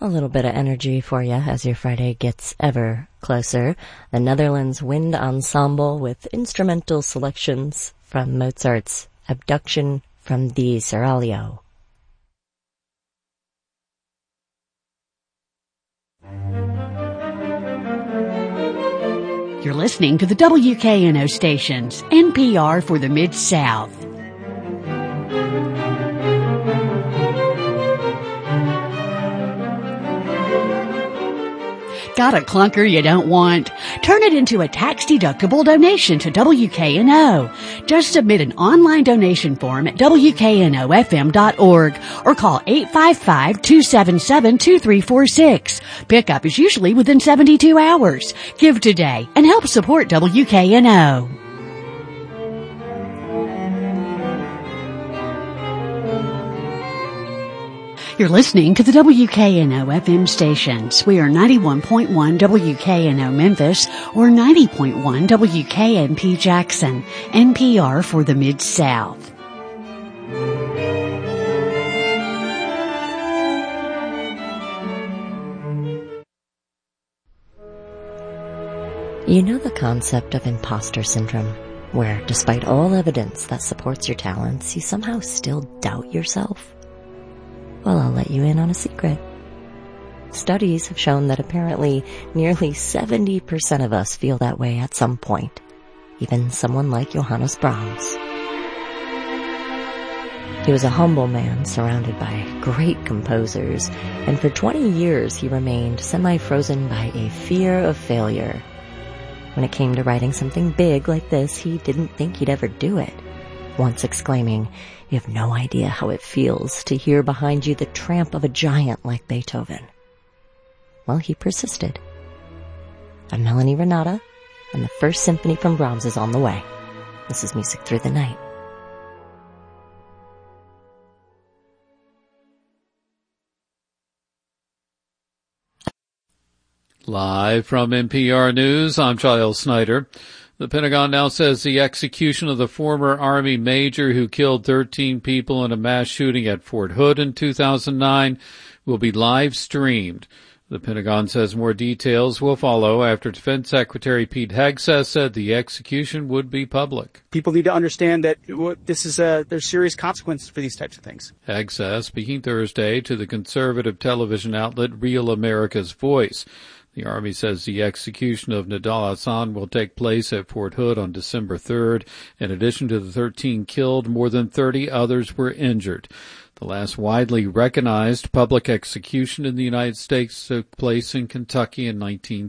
A little bit of energy for you as your Friday gets ever closer. The Netherlands Wind Ensemble with instrumental selections from Mozart's Abduction from the Seraglio. You're listening to the WKNO stations, NPR for the Mid-South. Got a clunker you don't want? Turn it into a tax-deductible donation to WKNO. Just submit an online donation form at WKNOFM.org or call 855-277-2346. Pickup is usually within 72 hours. Give today and help support WKNO. You're listening to the WKNO FM stations. We are 91.1 WKNO Memphis or 90.1 WKNP Jackson, NPR for the Mid-South. You know the concept of imposter syndrome, where despite all evidence that supports your talents, you somehow still doubt yourself? Well, I'll let you in on a secret. Studies have shown that apparently nearly 70% of us feel that way at some point. Even someone like Johannes Brahms. He was a humble man surrounded by great composers, and for 20 years he remained semi-frozen by a fear of failure. When it came to writing something big like this, he didn't think he'd ever do it, once exclaiming, "You have no idea how it feels to hear behind you the tramp of a giant like Beethoven." Well, he persisted. I'm Melanie Renata, and the first symphony from Brahms is on the way. This is Music Through the Night. Live from NPR News, I'm Giles Snyder. The Pentagon now says the execution of the former Army major who killed 13 people in a mass shooting at Fort Hood in 2009 will be live streamed. The Pentagon says more details will follow after Defense Secretary Pete Hegseth said the execution would be public. People need to understand that there's serious consequences for these types of things. Hegseth speaking Thursday to the conservative television outlet Real America's Voice. The Army says the execution of Nidal Hasan will take place at Fort Hood on December 3rd. In addition to the 13 killed, more than 30 others were injured. The last widely recognized public execution in the United States took place in Kentucky in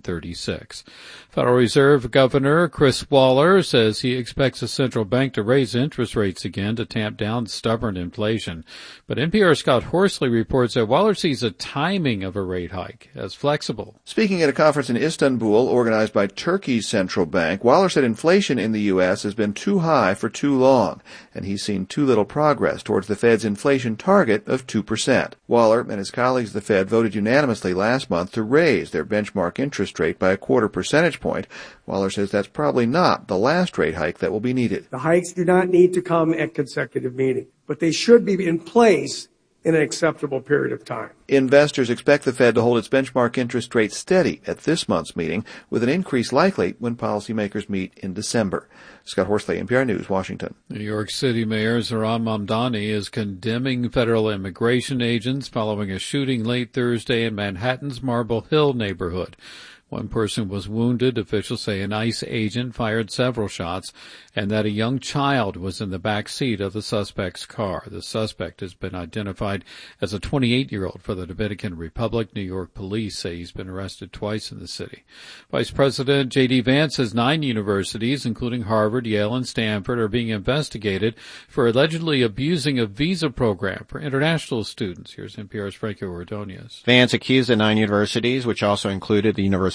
1936. Federal Reserve Governor Chris Waller says he expects the central bank to raise interest rates again to tamp down stubborn inflation. But NPR's Scott Horsley reports that Waller sees the timing of a rate hike as flexible. Speaking at a conference in Istanbul organized by Turkey's central bank, Waller said inflation in the U.S. has been too high for too long, and he's seen too little progress towards the Fed's inflation target of 2%. Waller and his colleagues at the Fed voted unanimously last month to raise their benchmark interest rate by a 0.25 percentage point. Waller says that's probably not the last rate hike that will be needed. The hikes do not need to come at consecutive meetings, but they should be in place in an acceptable period of time. Investors expect the Fed to hold its benchmark interest rate steady at this month's meeting, with an increase likely when policymakers meet in December. Scott Horsley, NPR News, Washington. New York City Mayor Zohran Mamdani is condemning federal immigration agents following a shooting late Thursday in Manhattan's Marble Hill neighborhood. One person was wounded. Officials say an ICE agent fired several shots and that a young child was in the back seat of the suspect's car. The suspect has been identified as a 28-year-old for the Dominican Republic. New York police say he's been arrested twice in the city. Vice President J.D. Vance says 9 universities, including Harvard, Yale, and Stanford, are being investigated for allegedly abusing a visa program for international students. Here's NPR's Franco Ordonez. Vance accused the 9 universities, which also included the University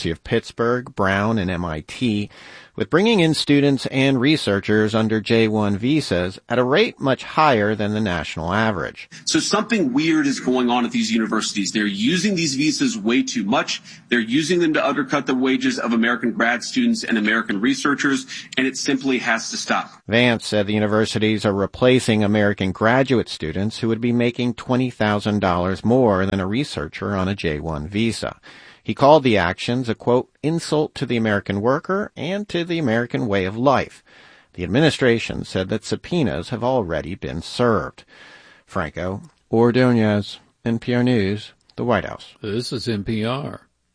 University of Pittsburgh, Brown, and MIT, with bringing in students and researchers under J-1 visas at a rate much higher than the national average. So something weird is going on at these universities. They're using these visas way too much. They're using them to undercut the wages of American grad students and American researchers, and it simply has to stop. Vance said the universities are replacing American graduate students who would be making $20,000 more than a researcher on a J-1 visa. He called the actions a, quote, insult to the American worker and to the American way of life. The administration said that subpoenas have already been served. Franco Ordonez, NPR News, the White House. This is NPR.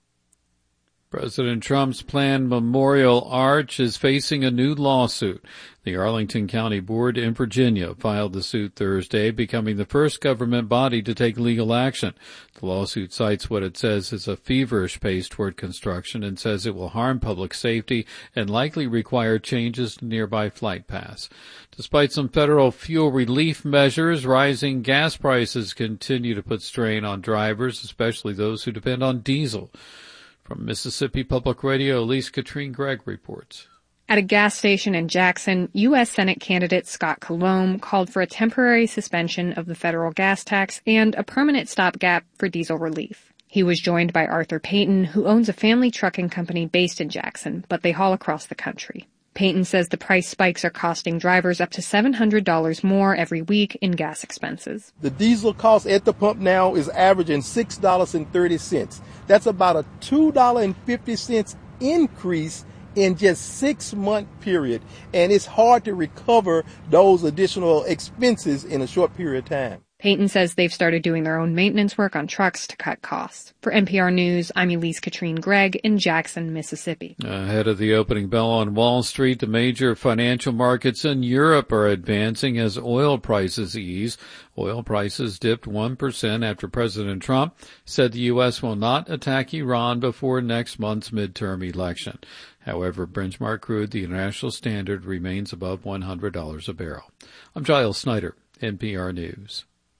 President Trump's planned memorial arch is facing a new lawsuit. The Arlington County Board in Virginia filed the suit Thursday, becoming the first government body to take legal action. The lawsuit cites what it says is a feverish pace toward construction and says it will harm public safety and likely require changes to nearby flight paths. Despite some federal fuel relief measures, rising gas prices continue to put strain on drivers, especially those who depend on diesel. From Mississippi Public Radio, Elise Katrine Gregg reports. At a gas station in Jackson, U.S. Senate candidate Scott Colomb called for a temporary suspension of the federal gas tax and a permanent stopgap for diesel relief. He was joined by Arthur Payton, who owns a family trucking company based in Jackson, but they haul across the country. Payton says the price spikes are costing drivers up to $700 more every week in gas expenses. The diesel cost at the pump now is averaging $6.30. That's about a $2.50 increase in just 6-month period. And it's hard to recover those additional expenses in a short period of time. Payton says they've started doing their own maintenance work on trucks to cut costs. For NPR News, I'm Elise Katrine Gregg in Jackson, Mississippi. Ahead of the opening bell on Wall Street, the major financial markets in Europe are advancing as oil prices ease. Oil prices dipped 1% after President Trump said the U.S. will not attack Iran before next month's midterm election. However, benchmark crude, the international standard, remains above $100 a barrel. I'm Giles Snyder, NPR News.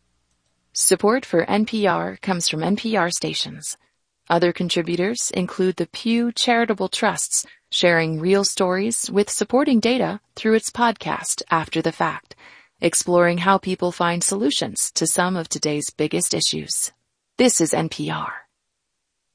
Support for NPR comes from NPR stations. Other contributors include the Pew Charitable Trusts, sharing real stories with supporting data through its podcast After the Fact, exploring how people find solutions to some of today's biggest issues. This is NPR.